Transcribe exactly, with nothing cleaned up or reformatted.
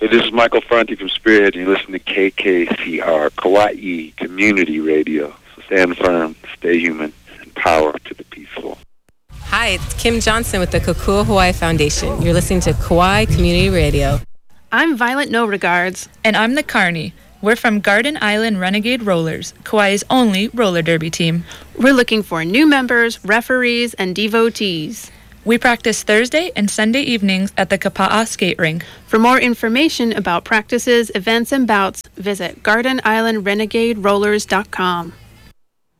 Hey, this is Michael Franti from Spearhead, and you're listening to K K C R, Kauai Community Radio. So stand firm, stay human, and power to the peaceful. Hi, it's Kim Johnson with the Kokua Hawaii Foundation. You're listening to Kauai Community Radio. I'm Violet No Regards. And I'm the Carney. We're from Garden Island Renegade Rollers, Kauai's only roller derby team. We're looking for new members, referees, and devotees. We practice Thursday and Sunday evenings at the Kapa'a skate rink. For more information about practices, events, and bouts, visit garden island renegade rollers dot com.